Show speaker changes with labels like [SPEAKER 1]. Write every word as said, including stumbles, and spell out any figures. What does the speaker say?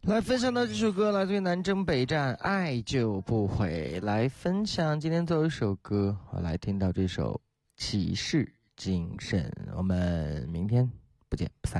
[SPEAKER 1] 来分享到这首歌来自于南征北战，爱就不悔。来分享今天最后一首歌，我来听到这首启示精神。我们明天不见不散。